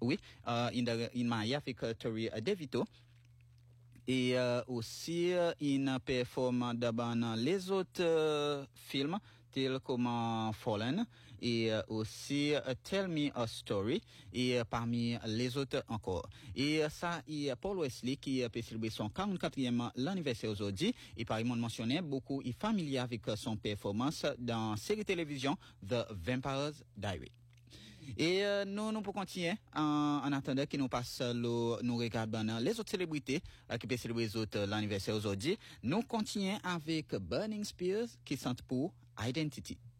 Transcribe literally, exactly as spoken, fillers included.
oui, uh, in, the, in marié avec uh, Tori DeVito. Et euh, aussi, euh, il performe dans les autres euh, films, tels comme uh, Fallen, et euh, aussi uh, Tell Me a Story, et euh, parmi les autres encore. Et euh, ça, il y a Paul Wesley qui a célébré son quarante-quatrième anniversaire aujourd'hui, et par exemple mentionné beaucoup, il est familier avec son performance dans la série télévision The Vampire's Diary. Et euh, nous, nous pour continuer, en, en attendant que nous passons, le, nous regardons les autres célébrités euh, qui peuvent célébrer les autres, l'anniversaire aujourd'hui, nous continuons avec Burning Spears qui chante pour Identity.